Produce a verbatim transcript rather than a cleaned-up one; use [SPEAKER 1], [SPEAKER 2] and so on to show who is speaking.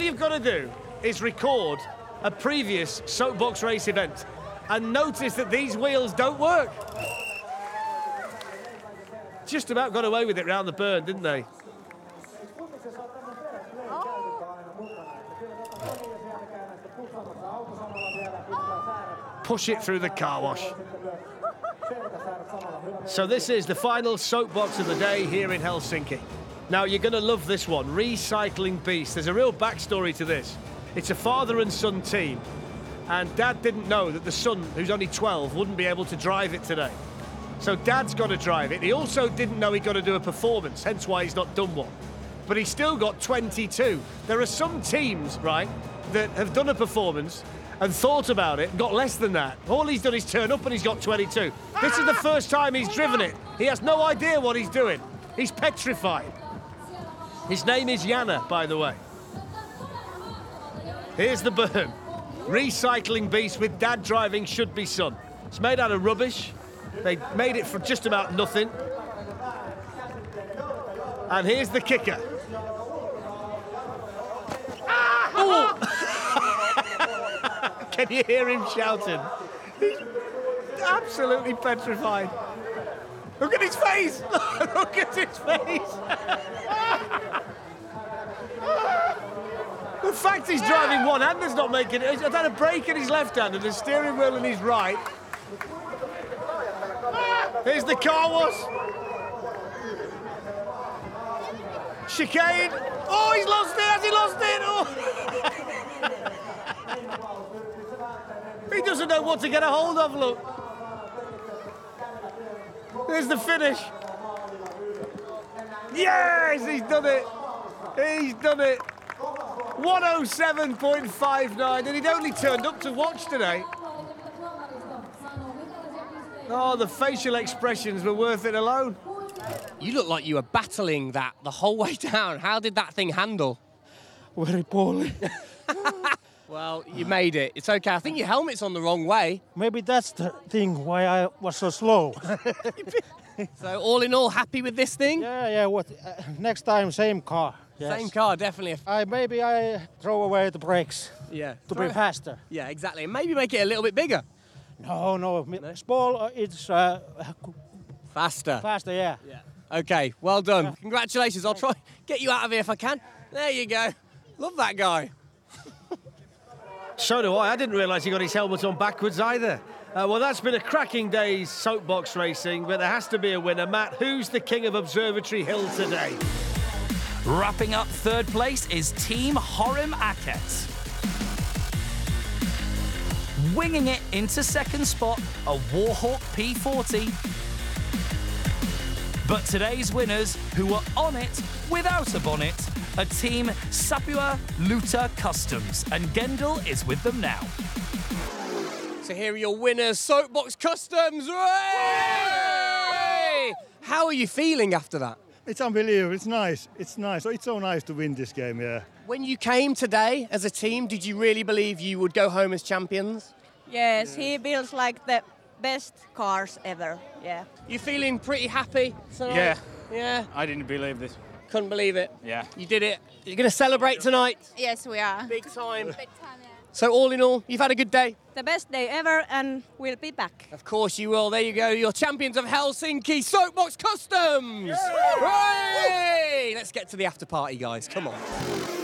[SPEAKER 1] you've got to do is record a previous soapbox race event and notice that these wheels don't work. Just about got away with it round the burn, didn't they? Push it through the car wash. So this is the final soapbox of the day here in Helsinki. Now, you're going to love this one, Recycling Beast. There's a real backstory to this. It's a father and son team, and Dad didn't know that the son, who's only twelve, wouldn't be able to drive it today. So Dad's got to drive it. He also didn't know he got to do a performance, hence why he's not done one. But he's still got twenty-two. There are some teams, right, that have done a performance and thought about it and got less than that. All he's done is turn up and he's got twenty-two. This is the first time he's driven it. He has no idea what he's doing. He's petrified. His name is Yana, by the way. Here's the berm. Recycling Beast with Dad driving should be son. It's made out of rubbish. They made it for just about nothing. And here's the kicker. Ah! Can you hear him shouting? He's absolutely petrified. Look at his face! Look at his face! The fact he's driving one hand is not making it. He's had a brake in his left hand and a steering wheel in his right. Here's the car wash. Chicane. Oh, he's lost it. Has he lost it? Oh. He doesn't know what to get a hold of, look. There's the finish. Yes, he's done it. He's done it. one oh seven point five nine, and he'd only turned up to watch today. Oh, the facial expressions were worth it alone.
[SPEAKER 2] You look like you were battling that the whole way down. How did that thing handle?
[SPEAKER 3] Very poorly.
[SPEAKER 2] Well, you made it. It's okay. I think your helmet's on the wrong way.
[SPEAKER 3] Maybe that's the thing why I was so slow.
[SPEAKER 2] So all in all, happy with this thing?
[SPEAKER 3] Yeah, yeah. What? Uh, next time, same car. Yes.
[SPEAKER 2] Same car, definitely.
[SPEAKER 3] I maybe I throw away the brakes.
[SPEAKER 2] Yeah.
[SPEAKER 3] To
[SPEAKER 2] Throw
[SPEAKER 3] be
[SPEAKER 2] it.
[SPEAKER 3] faster.
[SPEAKER 2] Yeah, exactly. And maybe make it a little bit bigger.
[SPEAKER 3] No, no. no. Small. Uh, it's uh,
[SPEAKER 2] Faster.
[SPEAKER 3] faster. Yeah.
[SPEAKER 2] Yeah. Okay. Well done. Yeah. Congratulations. I'll try get you out of here if I can. There you go. Love that guy.
[SPEAKER 1] So do I. I didn't realise he got his helmet on backwards either. Uh, well, that's been a cracking day's soapbox racing, but there has to be a winner. Matt, who's the king of Observatory Hill today?
[SPEAKER 4] Wrapping up third place is Team Horim Akets. Winging it into second spot, a Warhawk P forty. But today's winners, who were on it without a bonnet, are Team Sapua Luta Customs, and Gendel is with them now.
[SPEAKER 2] So here are your winners, Soapbox Customs. Hooray! How are you feeling after that?
[SPEAKER 5] It's unbelievable. It's nice. It's nice. It's so nice to win this game, yeah.
[SPEAKER 2] When you came today as a team, did you really believe you would go home as champions?
[SPEAKER 6] Yes, he builds like the best cars ever, yeah.
[SPEAKER 2] You feeling pretty happy tonight?
[SPEAKER 7] Yeah.
[SPEAKER 2] Yeah?
[SPEAKER 7] I didn't believe this.
[SPEAKER 2] Couldn't believe it.
[SPEAKER 7] Yeah.
[SPEAKER 2] You did it. You're going to celebrate tonight?
[SPEAKER 6] Yes, we are.
[SPEAKER 2] Big time.
[SPEAKER 6] Big time, yeah.
[SPEAKER 2] So all in all, you've had a good day?
[SPEAKER 6] The best day ever, and we'll be back.
[SPEAKER 2] Of course you will. There you go. You're champions of Helsinki Soapbox Customs. Hooray! Let's get to the after party, guys. Come on.